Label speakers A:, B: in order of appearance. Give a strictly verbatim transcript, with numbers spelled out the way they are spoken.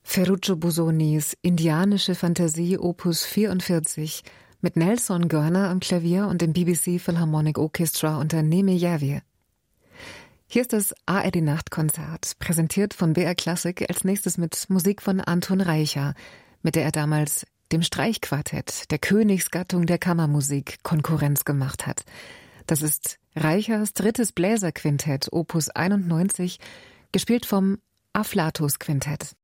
A: Ferruccio Bosonis Indianische Fantasie Opus vierundvierzig mit Nelson Görner am Klavier und dem B B C Philharmonic Orchestra unter Nemi Järvi. Hier ist das A R D-Nachtkonzert, präsentiert von B R Klassik, als nächstes mit Musik von Anton Reicha, mit der er damals dem Streichquartett, der Königsgattung der Kammermusik, Konkurrenz gemacht hat. Das ist Reichers drittes Bläserquintett, Opus einundneunzig, gespielt vom Afflatus-Quintett.